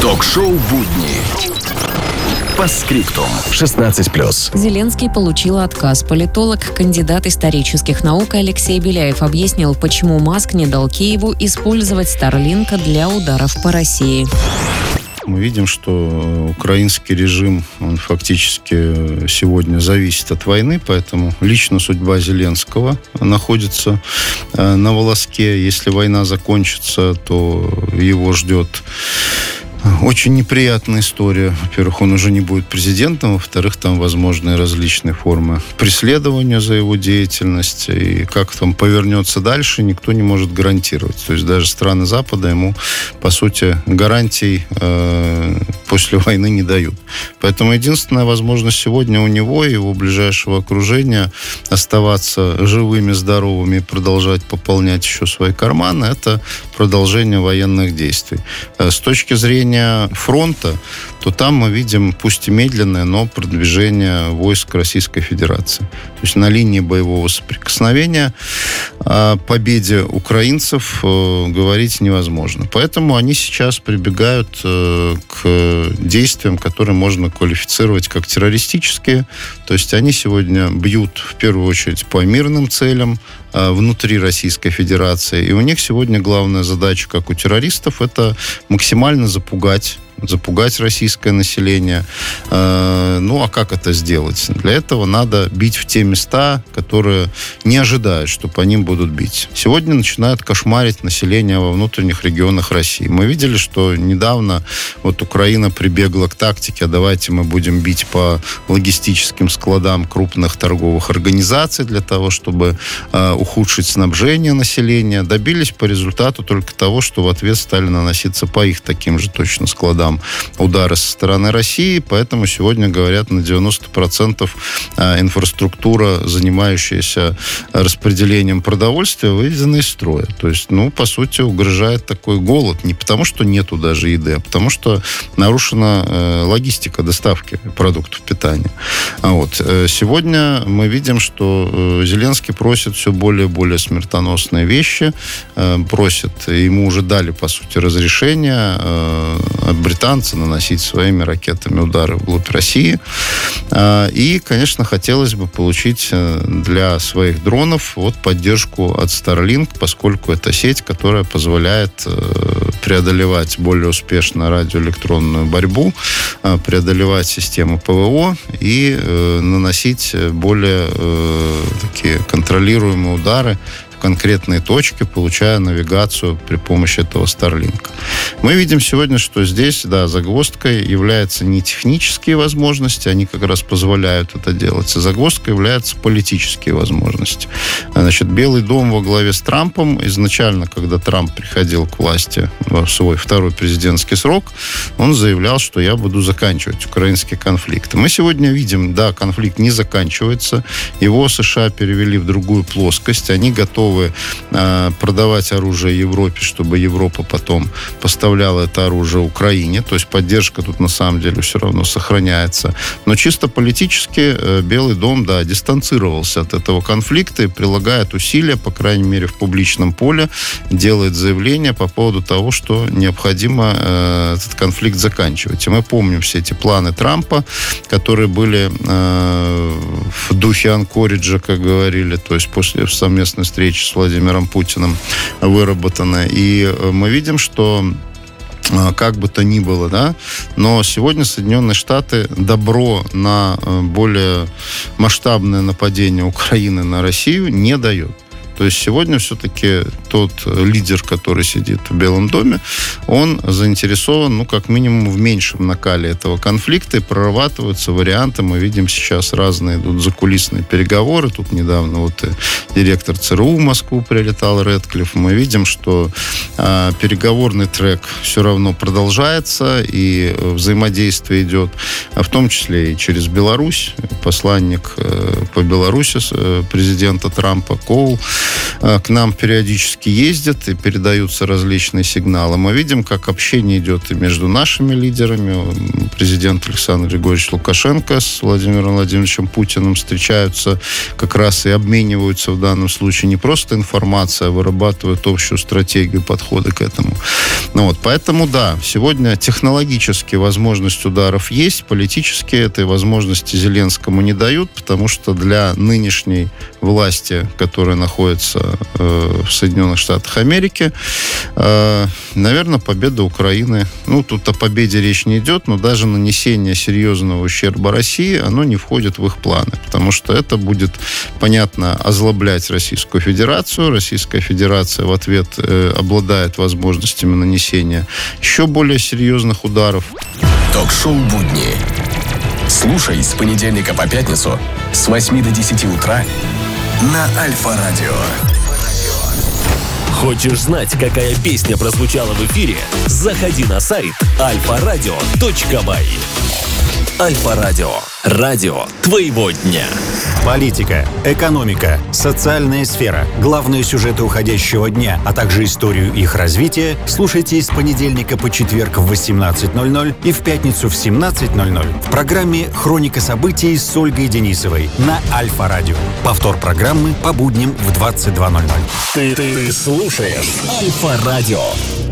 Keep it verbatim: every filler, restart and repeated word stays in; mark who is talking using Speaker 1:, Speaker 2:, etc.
Speaker 1: Ток-шоу «Будни». По скриптум. шестнадцать плюс.
Speaker 2: Зеленский получил отказ. Политолог, кандидат исторических наук Алексей Беляев объяснил, почему Маск не дал Киеву использовать Старлинка для ударов по России.
Speaker 3: Мы видим, что украинский режим, он фактически сегодня зависит от войны, поэтому лично судьба Зеленского находится на волоске. Если война закончится, то его ждет очень неприятная история. Во-первых, он уже не будет президентом, во-вторых, там возможны различные формы преследования за его деятельность. И как там повернется дальше, никто не может гарантировать. То есть даже страны Запада ему, по сути, гарантий э, после войны не дают. Поэтому единственная возможность сегодня у него и его ближайшего окружения оставаться живыми, здоровыми и продолжать пополнять еще свои карманы, это продолжение военных действий. С точки зрения фронта, то там мы видим, пусть и медленное, но продвижение войск Российской Федерации. То есть на линии боевого соприкосновения о победе украинцев говорить невозможно. Поэтому они сейчас прибегают к действиям, которые можно квалифицировать как террористические. То есть они сегодня бьют в первую очередь по мирным целям внутри Российской Федерации. И у них сегодня главная задача, как у террористов, это максимально запугать запугать российское население. Ну, а как это сделать? Для этого надо бить в те места, которые не ожидают, что по ним будут бить. Сегодня начинают кошмарить население во внутренних регионах России. Мы видели, что недавно вот Украина прибегла к тактике, а давайте мы будем бить по логистическим складам крупных торговых организаций для того, чтобы э, ухудшить снабжение населения. Добились по результату только того, что в ответ стали наноситься по их таким же точно складам удары со стороны России, поэтому сегодня, говорят, на девяносто процентов инфраструктура, занимающаяся распределением продовольствия, выведена из строя. То есть, ну, по сути, угрожает такой голод. Не потому, что нету даже еды, а потому, что нарушена э, логистика доставки продуктов питания. А вот. Сегодня мы видим, что Зеленский просит все более и более смертоносные вещи, э, просит, ему уже дали, по сути, разрешение э, британцы наносить своими ракетами удары вглубь России. И, конечно, хотелось бы получить для своих дронов вот поддержку от Starlink, поскольку это сеть, которая позволяет преодолевать более успешно радиоэлектронную борьбу, преодолевать систему ПВО и наносить более такие контролируемые удары в конкретные точки, получая навигацию при помощи этого Starlink. Мы видим сегодня, что здесь, да, загвоздкой являются не технические возможности, они как раз позволяют это делать, а загвоздкой являются политические возможности. Значит, Белый дом во главе с Трампом, изначально, когда Трамп приходил к власти в свой второй президентский срок, он заявлял, что я буду заканчивать украинский конфликт. Мы сегодня видим, да, конфликт не заканчивается, его США перевели в другую плоскость, они готовы продавать оружие Европе, чтобы Европа потом поставляла это оружие Украине. То есть поддержка тут на самом деле все равно сохраняется. Но чисто политически Белый дом, да, дистанцировался от этого конфликта и прилагает усилия, по крайней мере, в публичном поле, делает заявление по поводу того, что необходимо э, этот конфликт заканчивать. И мы помним все эти планы Трампа, которые были э, в духе Анкориджа, как говорили, то есть после совместной встречи с Владимиром Путиным выработаны. И мы видим, что как бы то ни было, да, но сегодня Соединенные Штаты добро на более масштабное нападение Украины на Россию не дает. То есть сегодня все-таки тот лидер, который сидит в Белом доме, он заинтересован, ну, как минимум, в меньшем накале этого конфликта, и прорабатываются варианты. Мы видим сейчас разные идут закулисные переговоры. Тут недавно вот директор ЦРУ в Москву прилетал, Рэдклифф. Мы видим, что э, переговорный трек все равно продолжается, и взаимодействие идет, в том числе и через Беларусь. Посланник э, по Беларуси э, президента Трампа Коул к нам периодически ездят и передаются различные сигналы. Мы видим, как общение идет и между нашими лидерами. Президент Александр Григорьевич Лукашенко с Владимиром Владимировичем Путиным встречаются как раз и обмениваются в данном случае не просто информацией, а вырабатывают общую стратегию подхода к этому. Ну вот, поэтому, да, сегодня технологически возможность ударов есть, политически этой возможности Зеленскому не дают, потому что для нынешней власти, которая находится э, в Соединенных Штатах Америки, э, наверное, победа Украины, ну, тут о победе речь не идет, но даже нанесение серьезного ущерба России, оно не входит в их планы, потому что это будет, понятно, озлоблять Российскую Федерацию. Российская Федерация в ответ э, обладает возможностями нанесения еще более серьезных ударов.
Speaker 1: Ток-шоу «Будни». Слушай с понедельника по пятницу с восьми до десяти утра на Альфа-радио.
Speaker 4: Хочешь знать, какая песня прозвучала в эфире? Заходи на сайт альфа радио точка бай. Альфа-радио. Радио твоего дня.
Speaker 5: Политика, экономика, социальная сфера. Главные сюжеты уходящего дня, а также историю их развития слушайте с понедельника по четверг в восемнадцать ноль ноль и в пятницу в семнадцать ноль ноль в программе «Хроника событий» с Ольгой Денисовой на Альфа-радио. Повтор программы по будням в двадцать два ноль ноль.
Speaker 4: Ты, ты слушаешь Альфа-радио.